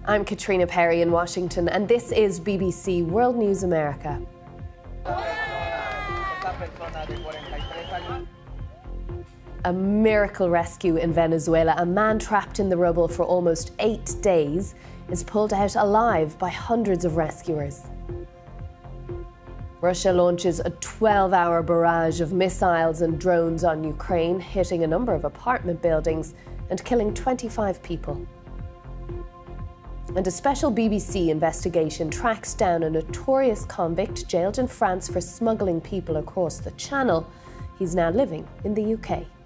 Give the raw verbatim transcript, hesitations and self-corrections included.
I'm Katrina Perry in Washington, and this is B B C World News America. A miracle rescue in Venezuela. A man trapped in the rubble for almost eight days is pulled out alive by hundreds of rescuers. Russia launches a twelve hour barrage of missiles and drones on Ukraine, hitting a number of apartment buildings and killing twenty-five people. And a special B B C investigation tracks down a notorious convict jailed in France for smuggling people across the Channel. He's now living in the U K.